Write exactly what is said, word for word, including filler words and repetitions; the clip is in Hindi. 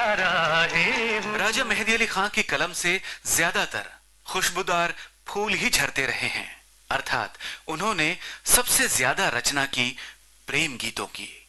राजा मेहदी अली खां की कलम से ज्यादातर खुशबूदार फूल ही झरते रहे हैं, अर्थात उन्होंने सबसे ज्यादा रचना की प्रेम गीतों की।